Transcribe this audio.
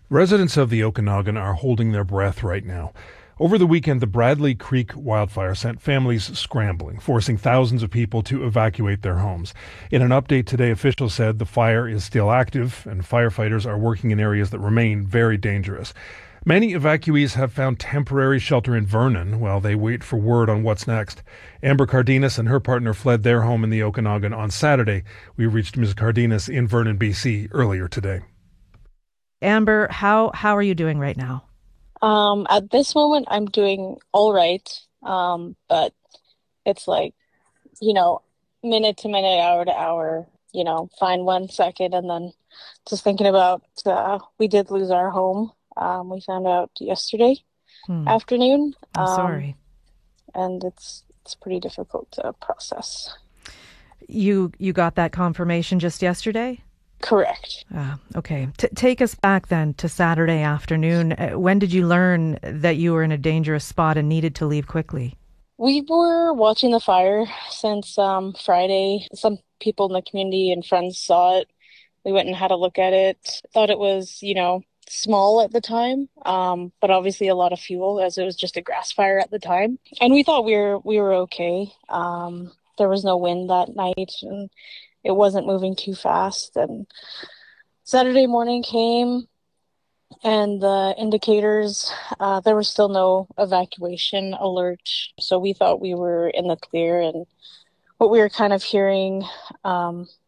Residents of the Okanagan are holding their breath right now. Over the weekend, the Bradley Creek wildfire sent families scrambling, forcing thousands of people to evacuate their homes. In an update today, officials said the fire is still active and firefighters are working in areas that remain very dangerous. Many evacuees have found temporary shelter in Vernon while they wait for word on what's next. Amber Cardenas and her partner fled their home in the Okanagan on Saturday. We reached Ms. Cardenas in Vernon, BC earlier today. Amber, how are you doing right now? At this moment, I'm doing all right. But it's like, you know, minute to minute, hour to hour, fine 1 second. And then just thinking about, we did lose our home. We found out yesterday Hmm, afternoon. I'm sorry. And it's pretty difficult to process. You got that confirmation just yesterday? Correct. Okay. Take us back then to Saturday afternoon. When did you learn that you were in a dangerous spot and needed to leave quickly? We were watching the fire since Friday. Some people in the community and friends saw it. We went and had a look at it. Thought it was, small at the time, but obviously a lot of fuel as it was just a grass fire at the time. And we thought we were okay. There was no wind that night, and it wasn't moving too fast. And Saturday morning came, and the indicators, there was still no evacuation alert. So we thought we were in the clear. And what we were kind of hearing